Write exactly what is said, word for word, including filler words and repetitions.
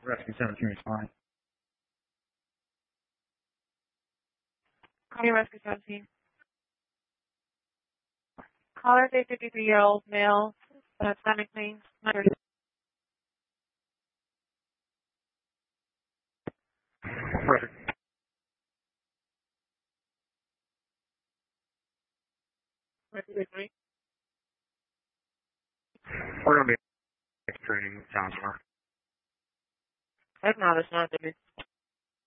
Rescue seventeen is fine. Call your Rescue seventeen. Caller, a fifty-three-year-old male, uh, stomach pain. Perfect. We're going to be training counselor. That's not a not to be.